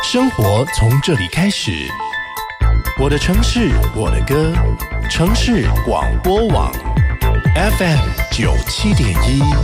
生活从这里开始，我的城市，我的歌，城市广播网 FM 97.1。